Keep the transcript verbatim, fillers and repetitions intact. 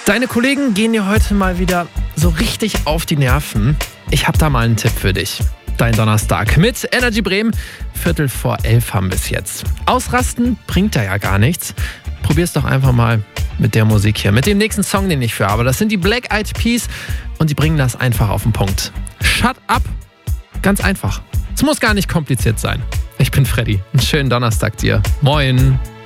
Deine Kollegen gehen dir heute mal wieder so richtig auf die Nerven. Ich habe da mal einen Tipp für dich. Dein Donnerstag mit Energy Bremen. Viertel vor elf haben wir es jetzt. Ausrasten bringt da ja gar nichts. Probier's doch einfach mal mit der Musik hier, mit dem nächsten Song, den ich für habe. Das sind die Black Eyed Peas und die bringen das einfach auf den Punkt. Shut up. Ganz einfach. Es muss gar nicht kompliziert sein. Ich bin Freddy. Einen schönen Donnerstag dir. Moin.